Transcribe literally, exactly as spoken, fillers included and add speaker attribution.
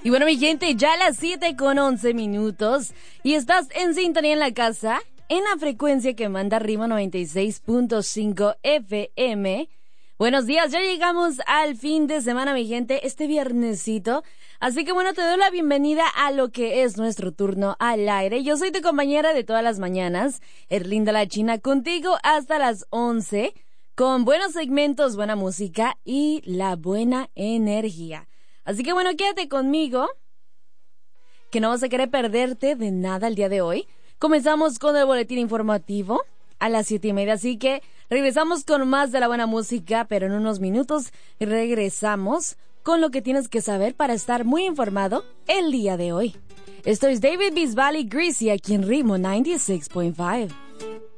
Speaker 1: Y bueno, mi gente, ya a las siete con once minutos y estás en sintonía en la casa, en la frecuencia que manda Ritmo noventa y seis punto cinco F M. Buenos días, ya llegamos al fin de semana, mi gente, este viernesito. Así que bueno, te doy la bienvenida a lo que es nuestro turno al aire. Yo soy tu compañera de todas las mañanas, Erlinda la China, contigo hasta las once, con buenos segmentos, buena música y la buena energía. Así que bueno, quédate conmigo, que no vas a querer perderte de nada el día de hoy. Comenzamos con el boletín informativo a las siete y media, así que regresamos con más de la buena música, pero en unos minutos regresamos con lo que tienes que saber para estar muy informado el día de hoy. Esto es David Bisbal y Greasy aquí en Ritmo noventa y seis punto cinco.